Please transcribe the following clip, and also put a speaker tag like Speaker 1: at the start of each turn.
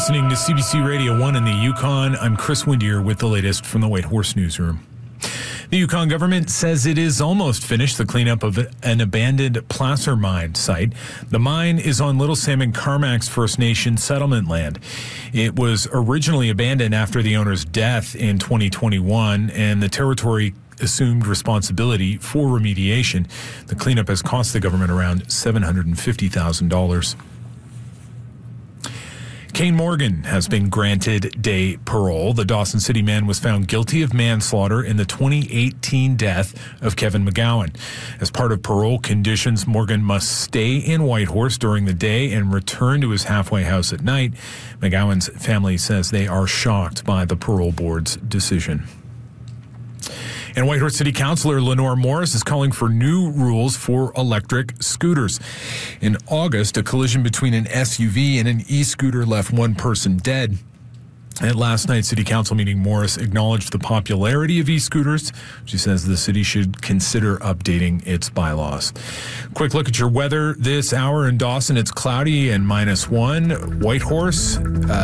Speaker 1: listening to CBC Radio 1 in the Yukon. I'm Chris Windier with the latest from the Whitehorse Newsroom. The Yukon government says it is almost finished the cleanup of an abandoned placer mine site. The mine is on Little Salmon Carmacks First Nation settlement land. It was originally abandoned after the owner's death in 2021, and the territory assumed responsibility for remediation. The cleanup has cost the government around $750,000. Kane Morgan has been granted day parole. The Dawson City man was found guilty of manslaughter in the 2018 death of Kevin McGowan. As part of parole conditions, Morgan must stay in Whitehorse during the day and return to his halfway house at night. McGowan's family says they are shocked by the parole board's decision. And Whitehorse City Councillor Lenore Morris is calling for new rules for electric scooters. In August, a collision between an SUV and an e-scooter left one person dead. At last night's City Council meeting, Morris acknowledged the popularity of e-scooters. She says the city should consider updating its bylaws. Quick look at your weather this hour in Dawson. It's cloudy and -1. Whitehorse,